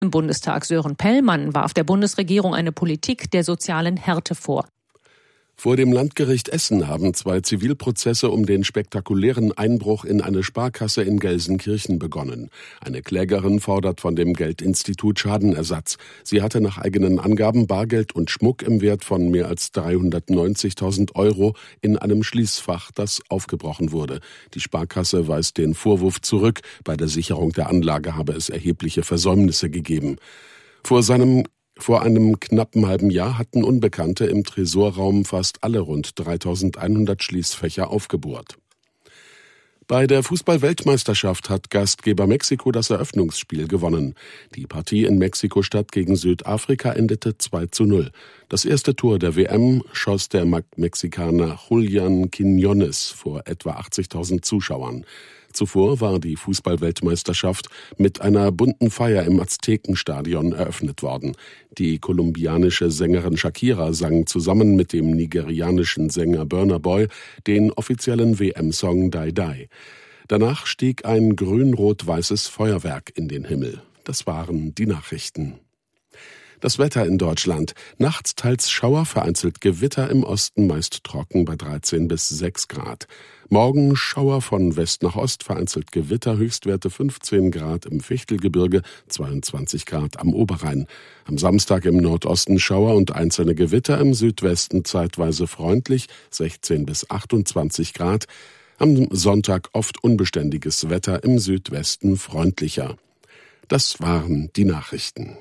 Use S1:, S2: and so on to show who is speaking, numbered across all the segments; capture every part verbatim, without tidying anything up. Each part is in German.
S1: Im Bundestag Sören Pellmann warf der Bundesregierung eine Politik der sozialen Härte vor.
S2: Vor dem Landgericht Essen haben zwei Zivilprozesse um den spektakulären Einbruch in eine Sparkasse in Gelsenkirchen begonnen. Eine Klägerin fordert von dem Geldinstitut Schadenersatz. Sie hatte nach eigenen Angaben Bargeld und Schmuck im Wert von mehr als dreihundertneunzigtausend Euro in einem Schließfach, das aufgebrochen wurde. Die Sparkasse weist den Vorwurf zurück. Bei der Sicherung der Anlage habe es erhebliche Versäumnisse gegeben. Vor seinem Vor einem knappen halben Jahr hatten Unbekannte im Tresorraum fast alle rund dreitausendeinhundert Schließfächer aufgebohrt. Bei der Fußball-Weltmeisterschaft hat Gastgeber Mexiko das Eröffnungsspiel gewonnen. Die Partie in Mexiko-Stadt gegen Südafrika endete zwei zu null. Das erste Tor der W M schoss der Mexikaner Julián Quiñones vor etwa achtzigtausend Zuschauern. Zuvor war die Fußball-Weltmeisterschaft mit einer bunten Feier im Aztekenstadion eröffnet worden. Die kolumbianische Sängerin Shakira sang zusammen mit dem nigerianischen Sänger Burna Boy den offiziellen W M-Song Die Die. Danach stieg ein grün-rot-weißes Feuerwerk in den Himmel. Das waren die Nachrichten. Das Wetter in Deutschland. Nachts teils Schauer, vereinzelt Gewitter, im Osten meist trocken bei dreizehn bis sechs Grad. Morgen Schauer von West nach Ost, vereinzelt Gewitter, Höchstwerte fünfzehn Grad im Fichtelgebirge, zweiundzwanzig Grad am Oberrhein. Am Samstag im Nordosten Schauer und einzelne Gewitter, im Südwesten zeitweise freundlich, sechzehn bis achtundzwanzig Grad. Am Sonntag oft unbeständiges Wetter, im Südwesten freundlicher. Das waren die Nachrichten.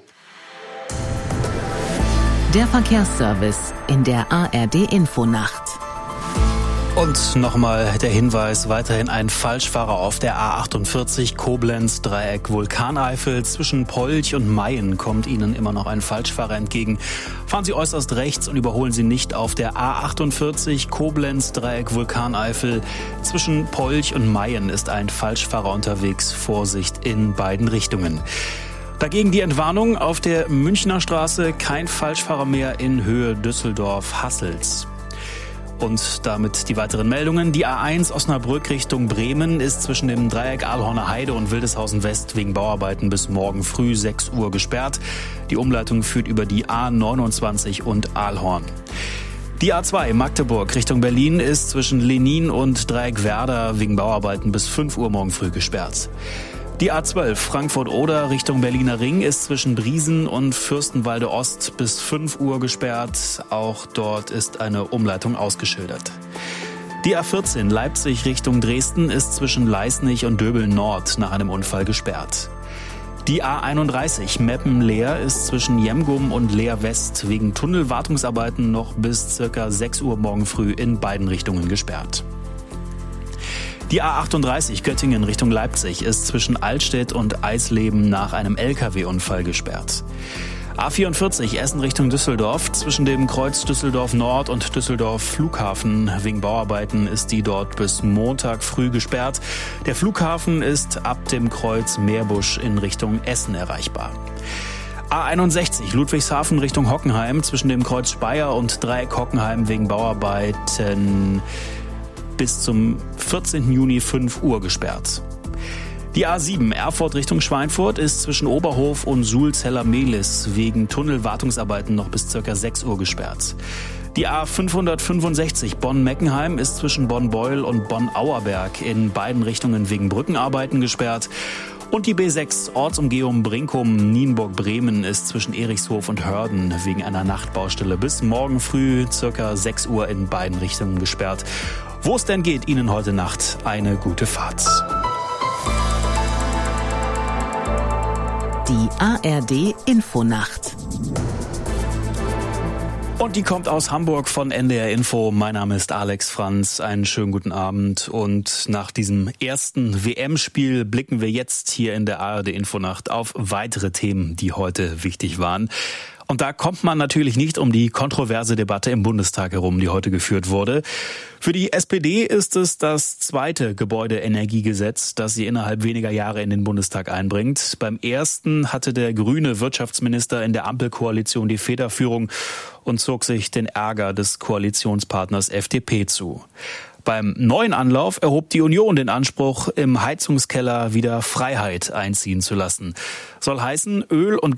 S3: Der Verkehrsservice in der A R D-Infonacht.
S4: Und nochmal der Hinweis, weiterhin ein Falschfahrer auf der A achtundvierzig Koblenz, Dreieck Vulkaneifel. Zwischen Polch und Mayen kommt Ihnen immer noch ein Falschfahrer entgegen. Fahren Sie äußerst rechts und überholen Sie nicht auf der A achtundvierzig Koblenz, Dreieck Vulkaneifel. Zwischen Polch und Mayen ist ein Falschfahrer unterwegs. Vorsicht in beiden Richtungen. Dagegen die Entwarnung auf der Münchner Straße, kein Falschfahrer mehr in Höhe Düsseldorf-Hassels. Und damit die weiteren Meldungen. Die A eins Osnabrück Richtung Bremen ist zwischen dem Dreieck Ahlhorner Heide und Wildeshausen West wegen Bauarbeiten bis morgen früh sechs Uhr gesperrt. Die Umleitung führt über die A neunundzwanzig und Ahlhorn. Die A zwei Magdeburg Richtung Berlin ist zwischen Lenin und Dreieck Werder wegen Bauarbeiten bis fünf Uhr morgen früh gesperrt. Die A zwölf Frankfurt-Oder Richtung Berliner Ring ist zwischen Briesen und Fürstenwalde Ost bis fünf Uhr gesperrt. Auch dort ist eine Umleitung ausgeschildert. Die A vierzehn Leipzig Richtung Dresden ist zwischen Leisnig und Döbeln Nord nach einem Unfall gesperrt. Die A einunddreißig Meppen-Leer ist zwischen Jemgum und Leer West wegen Tunnelwartungsarbeiten noch bis circa sechs Uhr morgen früh in beiden Richtungen gesperrt. Die A achtunddreißig Göttingen Richtung Leipzig ist zwischen Altstedt und Eisleben nach einem L K W-Unfall gesperrt. A vierundvierzig Essen Richtung Düsseldorf, zwischen dem Kreuz Düsseldorf Nord und Düsseldorf Flughafen wegen Bauarbeiten ist die dort bis Montag früh gesperrt. Der Flughafen ist ab dem Kreuz Meerbusch in Richtung Essen erreichbar. A einundsechzig Ludwigshafen Richtung Hockenheim, zwischen dem Kreuz Speyer und Dreieck Hockenheim wegen Bauarbeiten bis zum vierzehnten Juni fünf Uhr gesperrt. Die A sieben Erfurt Richtung Schweinfurt ist zwischen Oberhof und Sulzeller-Mehlis wegen Tunnelwartungsarbeiten noch bis ca. sechs Uhr gesperrt. Die A fünfhundertfünfundsechzig Bonn-Meckenheim ist zwischen Bonn-Beul und Bonn-Auerberg in beiden Richtungen wegen Brückenarbeiten gesperrt. Und die B sechs Ortsumgehung Brinkum-Nienburg-Bremen ist zwischen Erichshof und Hörden wegen einer Nachtbaustelle bis morgen früh ca. sechs Uhr in beiden Richtungen gesperrt. Wo es denn geht, Ihnen heute Nacht eine gute Fahrt.
S3: Die A R D-Infonacht.
S4: Und die kommt aus Hamburg von N D R Info. Mein Name ist Alex Franz. Einen schönen guten Abend. Und nach diesem ersten W M-Spiel blicken wir jetzt hier in der A R D-Infonacht auf weitere Themen, die heute wichtig waren. Und da kommt man natürlich nicht um die kontroverse Debatte im Bundestag herum, die heute geführt wurde. Für die S P D ist es das zweite Gebäudeenergiegesetz, das sie innerhalb weniger Jahre in den Bundestag einbringt. Beim ersten hatte der grüne Wirtschaftsminister in der Ampelkoalition die Federführung und zog sich den Ärger des Koalitionspartners F D P zu. Beim neuen Anlauf erhob die Union den Anspruch, im Heizungskeller wieder Freiheit einziehen zu lassen. Soll heißen, Öl- und